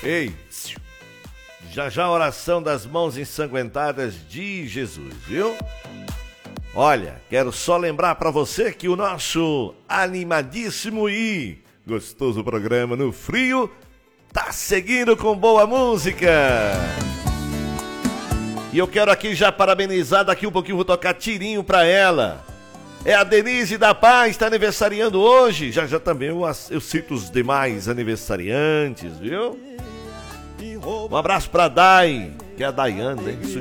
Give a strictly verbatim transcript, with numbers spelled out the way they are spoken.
Ei, já já a oração das mãos ensanguentadas de Jesus, viu? Olha, quero só lembrar pra você que o nosso animadíssimo e gostoso programa No Frio tá seguindo com boa música. E eu quero aqui já parabenizar, daqui um pouquinho vou tocar tirinho pra ela. É a Denise da Paz, está aniversariando hoje. Já já também eu, eu cito os demais aniversariantes, viu? Um abraço pra Dai, que é a Daiane, né? Sua